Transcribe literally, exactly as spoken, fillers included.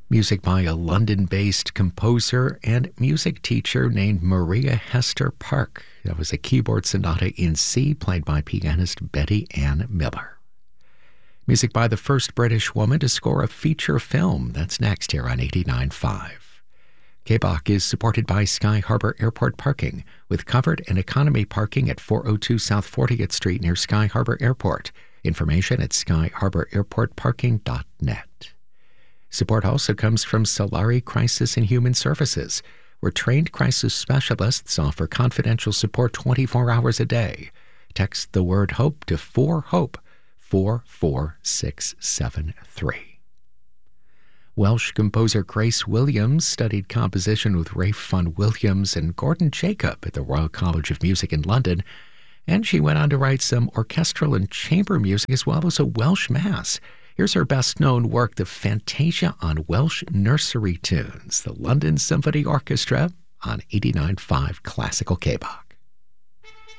Music by a London-based composer and music teacher named Maria Hester Park. That was a keyboard sonata in C played by pianist Betty Ann Miller. Music by the first British woman to score a feature film. That's next here on eighty-nine point five. K B O C is supported by Sky Harbor Airport Parking, with covered and economy parking at four oh two South fortieth Street near Sky Harbor Airport. Information at sky harbor airport parking dot net. Support also comes from Solari Crisis and Human Services, where trained crisis specialists offer confidential support twenty-four hours a day. Text the word HOPE to four HOPE, four four six seven three. Welsh composer Grace Williams studied composition with Ralph Vaughan Williams and Gordon Jacob at the Royal College of Music in London, and she went on to write some orchestral and chamber music as well as a Welsh mass. Here's her best-known work, the Fantasia on Welsh Nursery Tunes, the London Symphony Orchestra on eighty-nine point five Classical K B O C.